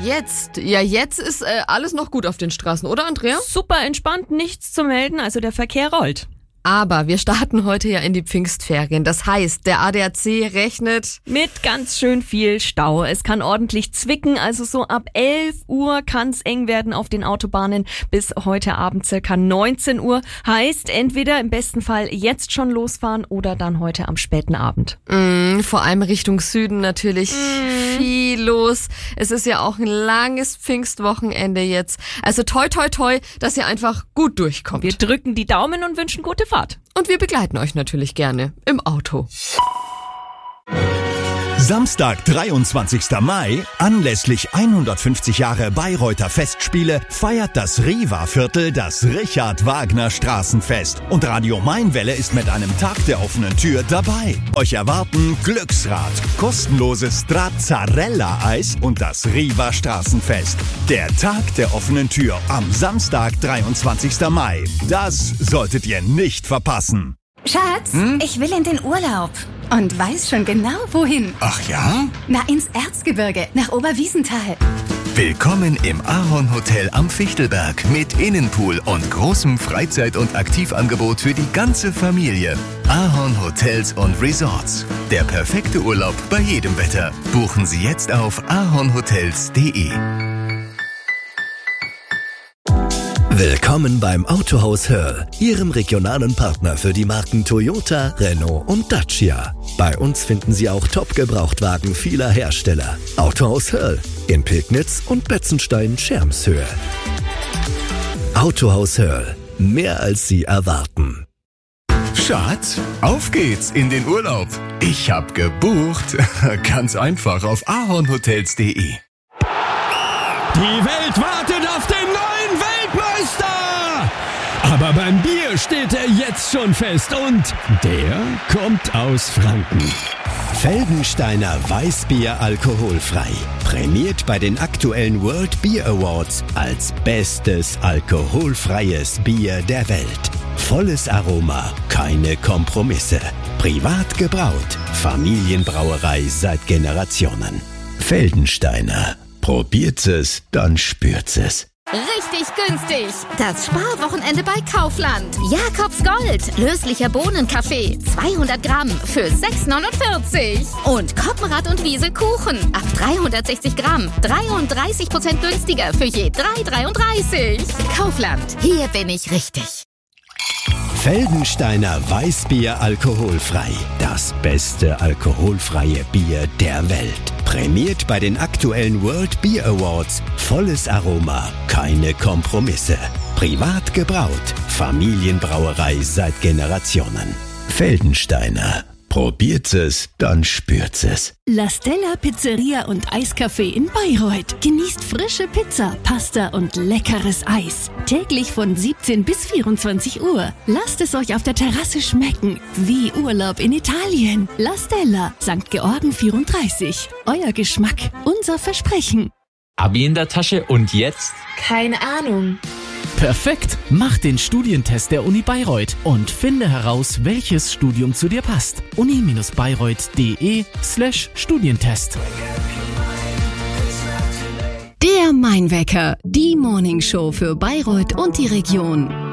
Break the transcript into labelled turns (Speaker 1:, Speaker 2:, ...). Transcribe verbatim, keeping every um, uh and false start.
Speaker 1: Jetzt, ja jetzt ist äh, alles noch gut auf den Straßen, oder Andrea?
Speaker 2: Super entspannt, nichts zu melden, also der Verkehr rollt.
Speaker 1: Aber wir starten heute ja in die Pfingstferien. Das heißt, der A D A C rechnet
Speaker 2: mit ganz schön viel Stau. Es kann ordentlich zwicken, also so ab elf Uhr kann es eng werden auf den Autobahnen bis heute Abend circa neunzehn Uhr. Heißt, entweder im besten Fall jetzt schon losfahren oder dann heute am späten Abend.
Speaker 1: Mm, vor allem Richtung Süden natürlich mm. viel los. Es ist ja auch ein langes Pfingstwochenende jetzt. Also toi toi toi, dass ihr einfach gut durchkommt.
Speaker 2: Wir drücken die Daumen und wünschen gute Fahrt.
Speaker 1: Und wir begleiten euch natürlich gerne im Auto.
Speaker 3: Samstag, dreiundzwanzigster Mai, anlässlich hundertfünfzig Jahre Bayreuther Festspiele, feiert das Riva-Viertel das Richard-Wagner-Straßenfest. Und Radio Mainwelle ist mit einem Tag der offenen Tür dabei. Euch erwarten Glücksrad, kostenloses Stracciatella-Eis und das Riva-Straßenfest. Der Tag der offenen Tür am Samstag, dreiundzwanzigster Mai. Das solltet ihr nicht verpassen.
Speaker 4: Schatz, hm? ich will in den Urlaub. Und weiß schon genau, wohin.
Speaker 5: Ach ja?
Speaker 4: Na, ins Erzgebirge, nach Oberwiesenthal.
Speaker 5: Willkommen im Ahorn Hotel am Fichtelberg mit Innenpool und großem Freizeit- und Aktivangebot für die ganze Familie. Ahorn Hotels und Resorts. Der perfekte Urlaub bei jedem Wetter. Buchen Sie jetzt auf ahornhotels punkt de.
Speaker 6: Willkommen beim Autohaus Hörl, Ihrem regionalen Partner für die Marken Toyota, Renault und Dacia. Bei uns finden Sie auch Top-Gebrauchtwagen vieler Hersteller. Autohaus Hörl in Pilgnitz und Betzenstein-Schermshöhe. Autohaus Hörl, mehr als Sie erwarten.
Speaker 5: Schatz, auf geht's in den Urlaub. Ich hab gebucht. Ganz einfach auf ahornhotels punkt de.
Speaker 7: Die Welt wartet auf den neuen Weltmeister! Aber beim Bier steht er jetzt schon fest und der kommt aus Franken.
Speaker 6: Feldensteiner Weißbier alkoholfrei. Prämiert bei den aktuellen World Beer Awards als bestes alkoholfreies Bier der Welt. Volles Aroma, keine Kompromisse. Privat gebraut. Familienbrauerei seit Generationen. Feldensteiner. Probiert es, dann spürt's es.
Speaker 8: Richtig günstig. Das Sparwochenende bei Kaufland. Jakobs Gold. Löslicher Bohnenkaffee. zweihundert Gramm für sechs neunundvierzig. Und Koppenrad und Wiese Kuchen. Ab dreihundertsechzig Gramm. dreiunddreißig Prozent günstiger für je drei dreiunddreißig. Kaufland. Hier bin ich richtig.
Speaker 6: Feldensteiner Weißbier alkoholfrei. Das beste alkoholfreie Bier der Welt. Prämiert bei den aktuellen World Beer Awards. Volles Aroma, keine Kompromisse. Privat gebraut. Familienbrauerei seit Generationen. Feldensteiner. Probiert es, dann spürt's es.
Speaker 9: La Stella Pizzeria und Eiscafé in Bayreuth. Genießt frische Pizza, Pasta und leckeres Eis. Täglich von siebzehn bis vierundzwanzig Uhr. Lasst es euch auf der Terrasse schmecken. Wie Urlaub in Italien. La Stella, Sankt Georgen vierunddreißig. Euer Geschmack, unser Versprechen.
Speaker 10: Abi in der Tasche und jetzt?
Speaker 11: Keine Ahnung.
Speaker 12: Perfekt! Mach den Studientest der Uni Bayreuth und finde heraus, welches Studium zu dir passt. uni-bayreuth.de slash Studientest.
Speaker 9: Der Mainwecker, die Morningshow für Bayreuth und die Region.